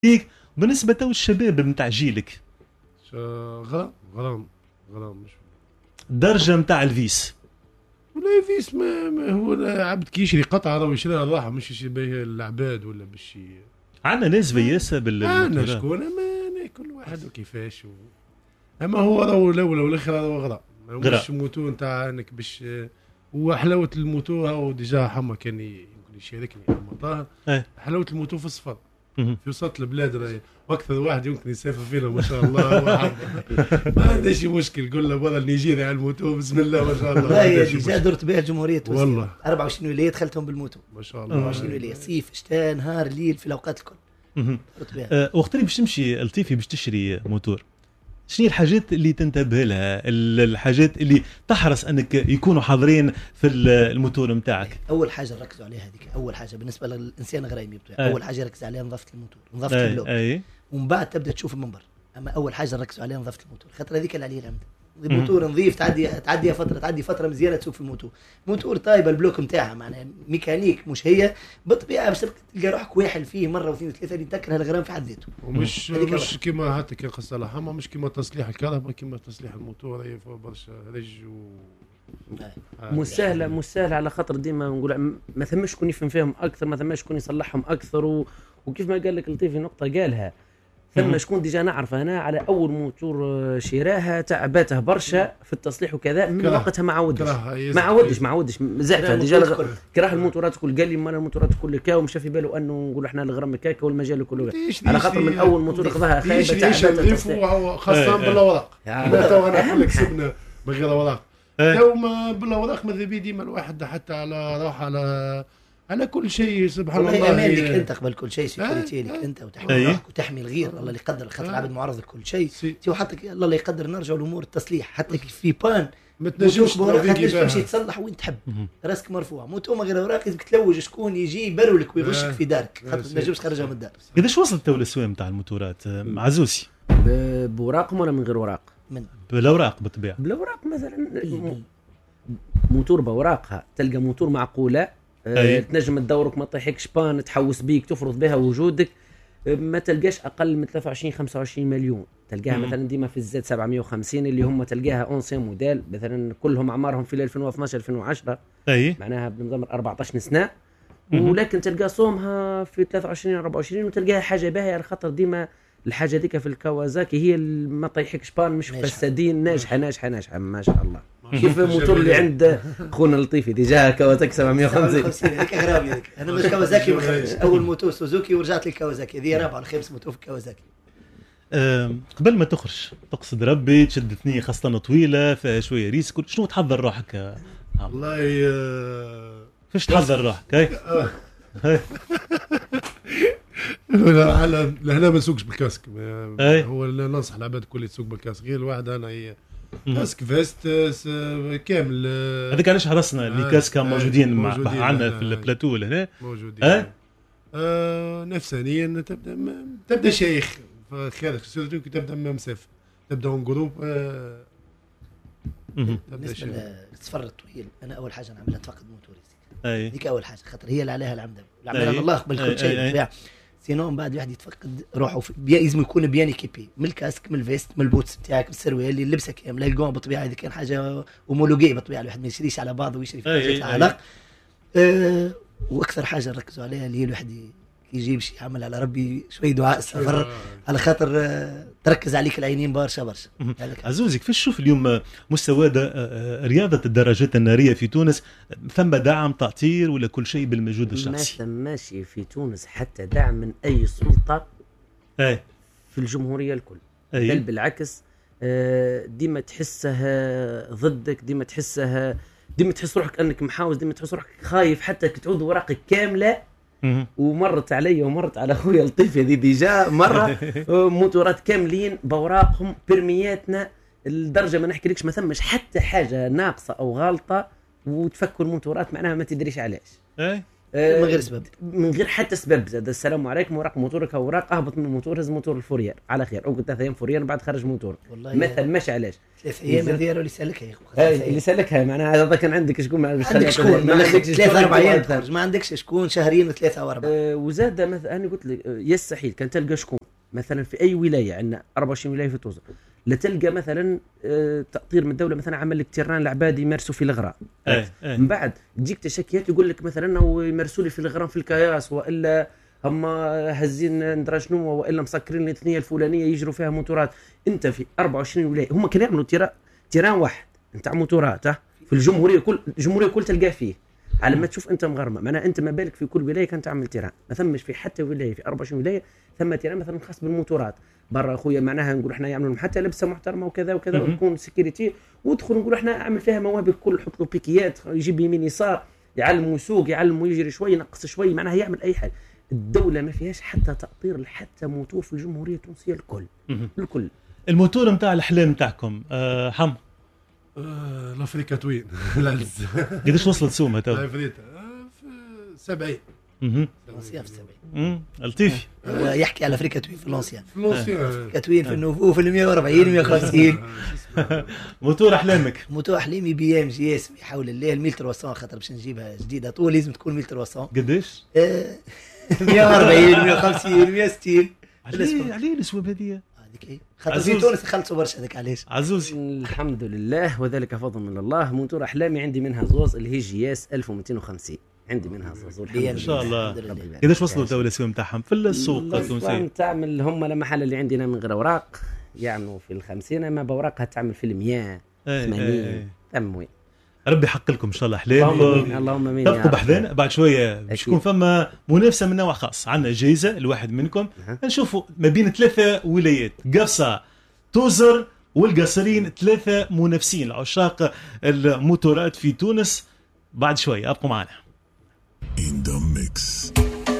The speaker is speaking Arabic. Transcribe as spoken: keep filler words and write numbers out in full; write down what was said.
ليك بالنسبه تو الشباب نتاع جيلك غرام غرام غرام مش الدرجه نتاع الفيس ولا فيس ما, ما هو عبد كي يشري قطعه راه يشريها راحه مش يشري بها العباد ولا باش عندنا ناس فياسه بال انا شكون ما كل واحد وكيفاش و... اما هو راه الاول والاخر راه غرام مش موتو نتاع انك باش هو حلاوه الموتو هاو ديجا حما كان يمكن يشاركني حما طاهر اه. حلاوه الموتو في السفر في وسط البلاد راهي واكثر واحد يمكن يسافر فينا ما شاء الله ما عندهاش شي مشكل قول له برا نيجيريا على الموتو بسم الله ما شاء الله. لا هي ديجا درت بها الجمهوريه والله أربعة وعشرين ولايه دخلتهم بالموتو ما شاء الله أربعة وعشرين ولايه صيف شتاء نهار ليل في الاوقات الكل درت بها. أه وقت اللي باش تمشي لطيفي باش تشري موتور شنو الحاجات اللي تنتبه لها الحاجات اللي تحرص انك يكونوا حاضرين في الموتور نتاعك؟ اول حاجه نركزوا عليها هذيك اول حاجه بالنسبه للانسان غريمي بتاعي اول حاجه ركز عليها نظافه الموتور نظافه اللوب اي ومن بعد تبدا تشوف المنبر اما اول حاجه نركزوا عليها نظافه الموتور خاطر هذيك اللي عليه العمد الموتور نظيف تعدي تعدي فتره تعدي فتره مزيانه تسوق في الموتور موتور طايبه البلوك نتاعها معناها ميكانيك مش هي بالطبيعه باش تلقى روحك واحل فيه مره واثنين وثلاثه اللي تذكر هالغرام في حد ذاته ومش مش كيما حتى كي قصه لحمه مش كيما تصليح الكهرباء كيما تصليح الموتور هي برشا رج و مش سهله مش سهله على خاطر ديما نقول ما ثماش شكون يفهم فيهم اكثر ما ثماش شكون يصلحهم اكثر و... وكيف ما قال لك لطيفي نقطه قالها ثم شكون ديجا نعرف انا على اول موتور شراها تعباته برشا في التصليح وكذا من وقتها ما عودش ما عودش ما عودش زعفه ديجا كره الموتورات كل قال لي ما الموتورات كل كاو مش في باله انه نقول احنا الغرام كاكا والمجال كله على خاطر من اول موتور خذاها خايبه تعبته خاصه بالاوراق انا تو انا نقول لك سبنا من غير اوراق تو ما بالاوراق ماذا بي ديما الواحد حتى على راح على على كل شيء سبحان الله امان لك انت قبل كل شيء سيكوريتي لك انت وتحمي روحك وتحمي الغير الله اللي يقدر خاطر العبد معرض لكل شيء تي حتى الله اللي يقدر نرجعوا لامور التصليح حتى في بان ما تنجمش تمشي تصلح وين تحب راسك مرفوع موتو ما غير اوراق لازمك تلوج شكون يجي يبرولك ويغشك في دارك خاطر ما تنجمش تخرجها من الدار. قداش وصلت تو الاسواق نتاع الموتورات عزوسي بوراقهم ولا من غير اوراق؟ من بالاوراق بالطبيعه بالاوراق مثلا موتور باوراقها تلقى موتور معقوله أه تنجم تدورك ما تطيحكش بان تحوس بيك تفرض بها وجودك ما تلقاش اقل من ثلاثة وعشرين خمسة وعشرين مليون تلقاها مم. مثلا ديما في الزد سبعمية وخمسين اللي هم تلقاها اونسين موديل مثلا كلهم اعمارهم في ألفين واثناش ألفين وعشرة اي معناها بنظام أربعطاش سنه ولكن تلقى صومها في ثلاثة وعشرين أربعة وعشرين وتلقاها حاجه باهيه على خاطر ديما الحاجه ذيك في الكوازاكي هي ما طيحكش بان مش فسادين ناجحه ناجحه ناجحه ما شاء الله كيف الموتور اللي عند خونا لطيفي ديجا كوازاكي سبعمية وخمسين هذيك غرامي هذيك انا مش كوازاكي اول موتور سوزوكي ورجعت لي كوازاكي هذه رابعه الخامس موتور في كوازاكي. أه قبل ما تخرج تقصد ربي تشد ثنيه خاصه طويله فيها شويه ريسك شنو تحضر روحك؟ والله فاش تحضر روحك هاي لا على لهنا ما نسوقش بالكاسك هو ننصح العباد الكل يسوق بالكاسك غير الواحد انا هي كاسك فيست كامل هذاك علاش حرصنا اللي كاسكا موجودين مع عندنا في البلاتو هنا موجودين اه, آه نفسانيا تبدا تبدا شيخ خيرك سيرتو تبدا مسافه تبدا اون جروب آه بالنسبه للسفر الطويل انا اول حاجه نعملها تفقد موتوري اي ديك اول حاجه خاطر هي اللي عليها العمده العمده الله قبل كل شيء بالطبيعه سينو بعد واحد يتفقد روحه لازم يكون بيان ايكيبي من الكاسك من الفيست من البوتس بتاعك من السروال اللي لبسه كامله الجون بالطبيعه هذه كان حاجه هومولوجيه بالطبيعه الواحد ما يشريش على بعضه ويشري في حاجات على أه واكثر حاجه نركزوا عليها اللي هي الواحد يجيب شيء يعمل على ربي شوي دعاء السفر على خاطر أه تركز عليك العينين برشا برشا. عزوزي كيفاش تشوف اليوم مستوى رياضه الدراجات الناريه في تونس؟ ثم دعم تعطير ولا كل شيء بالمجهود الشخصي؟ ما ثماش في تونس حتى دعم من اي سلطه اي في الجمهوريه الكل بل أي. بالعكس ديما تحسها ضدك ديما تحسها ديما تحس روحك انك محاوز ديما تحس روحك خايف حتى تعود ورقك كامله. ومرت علي ومرت على اخويا لطيفي هذه ديجا مره موتورات كاملين باوراقهم برمياتنا الدرجه ما نحكي ما ثمش حتى حاجه ناقصه او غلطه وتفكر موتورات معناها ما تدريش علاش. اي من غير سبب، من غير حتى سبب. زاد السلام عليكم وراق موتورك اوراق، اهبط من الموتور هز موتور الفورير على خير، او قلت ثلاث ايام فورير بعد خرج موتور مثلا ماشي علاش ثلاث ايام هذه اللي سالكها يا اخو، اللي سالكها معناها هذا كان عندك شكون باش عندك شكون ما عندكش ثلاثة أربع أيام ما عندكش شكون شهرين وثلاثة وأربعة. أه وزاد مثلا أنا قلت لك يستحيل كان تلقى شكون مثلا في أي ولاية عندنا أربعة وعشرين ولاية في تونس لا تلقى مثلا أه تأطير من الدولة مثلا عمل لك تيران العباد يمارسوا في الغراء من بعد تجيك تشكيات يقول لك مثلا أو يمارسوا لي في الغراء في الكياس وإلا هم هزين ندرا شنو وإلا مسكرين الاثنية الفلانية يجروا فيها موتورات. أنت في أربعة وعشرين ولاية هم كانوا يعملوا تيران تيران واحد نتاع موتورات في الجمهورية كل الجمهورية كل تلقاه فيه على ما تشوف انت مغرمه معناها انت ما بالك في كل ولايه كانت تعمل تيران ما ثمش في حتى ولايه في أربعة وعشرين ولايه ثم تيران مثلا خاص بالموتورات برا اخويا معناها نقول احنا يعملوا حتى لبسه محترمه وكذا وكذا وتكون سيكوريتي وادخل نقول احنا اعمل فيها موابق كل حط له بيكيات يجيب يمين يسار يعلم يسوق يعلم يجري شوي ينقص شوي معناها يعمل اي حاجه. الدوله ما فيهاش حتى تأطير حتى موتور في الجمهوريه التونسيه الكل الكل. الموتور نتاع الاحلام نتاعكم أه حم آه الافريكا توين العز قداش وصلت سومه تو؟ الافريكا في سبعين لونسيان في سبعين. امم لطيفي يحكي على افريكا توين في لونسيان في لونسيان كتوين في النوفو في مية وأربعين مية وخمسين. موتور احلامك؟ موتور احلامي بي ام جي اس بحول الله مية وثلاثمية خاطر باش نجيبها جديده طول لازم تكون مية وثلاثمية. قداش؟ مية وأربعين مية وخمسين مية وستين. عليه عليه الاسواب هذه هذيك خاطر في تونس خلصوا برشا هذاك علاش. عزوزي الحمد لله وذلك فضل من الله. موتور احلامي عندي منها زوز اللي هي جي اس ألف ومئتين وخمسين عندي منها زوز ان شاء الله. قداش وصلوا تو الاسواب نتاعهم في السوق التونسي؟ تعمل هم المحل اللي عندنا من غير اوراق يعملوا في الخمسين اما باوراقها تعمل في المية ثمانين تموين. ربي يحق لكم ان شاء الله احلام. اللهم امين. ترقب احذان بعد شويه باش تكون فما منافسه من نوع خاص. عندنا جائزه الواحد منكم نشوفوا ما بين ثلاثه ولايات قرصه توزر والقصرين ثلاثه منافسين عشاق الموتورات في تونس. بعد شويه ابقوا معنا.